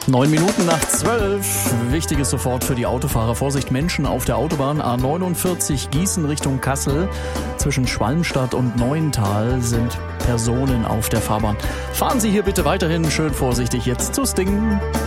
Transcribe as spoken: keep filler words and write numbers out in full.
Neun Minuten nach zwölf. Wichtiges sofort für die Autofahrer. Vorsicht, Menschen auf der Autobahn A neunundvierzig Gießen Richtung Kassel. Zwischen Schwalmstadt und Neuental sind Personen auf der Fahrbahn. Fahren Sie hier bitte weiterhin schön vorsichtig jetzt zu Sting.